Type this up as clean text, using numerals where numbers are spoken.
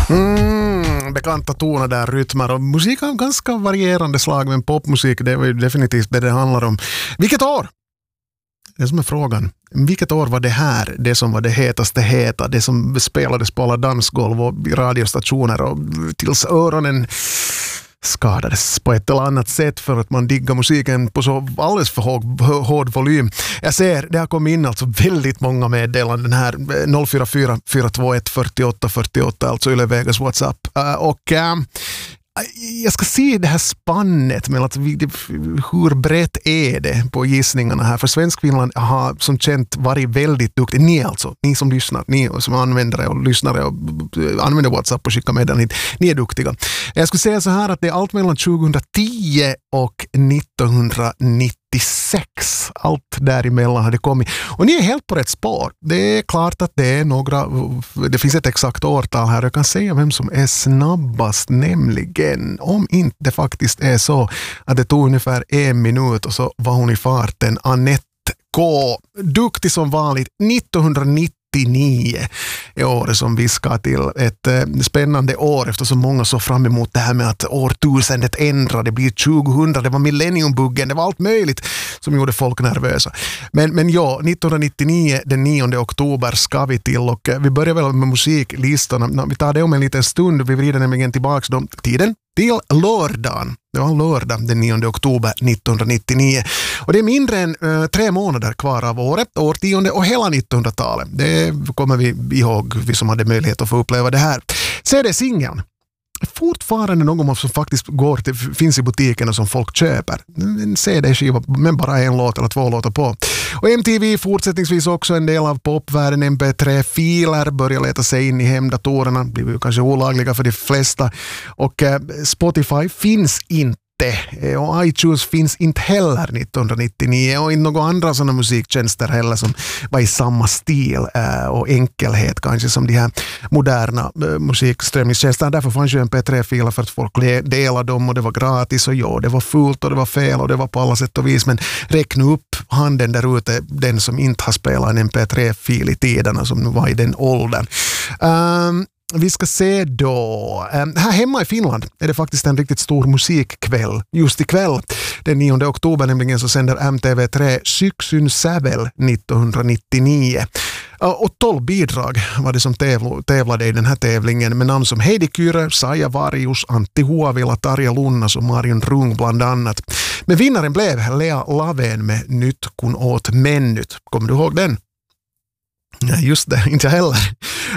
Bekanta toner där, rytmer och musik av ganska varierande slag, men popmusik, det var ju definitivt det handlar om. Vilket år? Det som är frågan. Vilket år var det här? Det som var det hetaste heta, det som spelades på alla dansgolv och radiostationer och tills öronen skadades på ett eller annat sätt för att man diggar musiken på så alldeles för hård volym. Jag ser, det har kommit in alltså väldigt många meddelanden här. 044 421 48 48, alltså Yle Vegas WhatsApp. Jag ska se det här spannet mellan hur brett är det på gissningarna här. För Svenskfinland har som känt varit väldigt duktig. Ni som lyssnar, ni som användare och lyssnare och använder WhatsApp och skickar meddelanden, ni är duktiga. Jag skulle säga så här att det är allt mellan 2010 och 1996. Allt däremellan har det kommit. Och ni är helt på rätt spår. Det är klart att det är det finns ett exakt årtal här. Jag kan säga vem som är snabbast, nämligen om inte det faktiskt är så att det tog ungefär 1 minut och så var hon i farten. Anette K. Duktig som vanligt. 1999 i året som vi ska till ett spännande år eftersom många så fram emot det här med att årtusendet ändrar, det blir 2000, det var millenniumbuggen, det var allt möjligt som gjorde folk nervösa. Men ja, 1999, den 9 oktober ska vi till och vi börjar väl med musiklistorna. Vi tar det om en liten stund, vi vrider nämligen tillbaka tiden till lördagen. Det var lördag den 9 oktober 1999. Och det är mindre än 3 månader kvar av årtionde och hela 1900-talet. Det kommer vi ihåg, vi som hade möjlighet att få uppleva det här. CD-singeln. Fortfarande någon som faktiskt finns i butikerna som folk köper. En CD-skiva men bara 1 låt eller 2 låtar på. Och MTV fortsättningsvis också en del av popvärlden. MP3-filer börjar leta sig in i hemdatorerna. Blir ju kanske olagliga för de flesta. Och Spotify finns inte. Och iTunes finns inte heller 1999 och inte några andra sådana musiktjänster heller som var i samma stil och enkelhet kanske som de här moderna musikströmningstjänsterna. Därför fanns ju MP3-filer för att folk delade dem och det var gratis och ja, det var fullt och det var fel och det var på alla sätt och vis, men räkna upp handen där ute, den som inte har spelat en MP3-fil i tiderna som nu var i den åldern. Vi ska se då. Här hemma i Finland är det faktiskt en riktigt stor musikkväll. Just ikväll, den 9 oktober nämligen, så sänder MTV3 Syksyn Sävel 1999. Och 12 bidrag var det som tävlade i den här tävlingen med namn som Heidi Kyrö, Saija Varjus, Antti Huovila, Tarja Lunnas och Marion Rung bland annat. Men vinnaren blev Lea Lavén med Nyt kun åt mennyt. Kommer du ihåg den? Ja, just det, inte heller.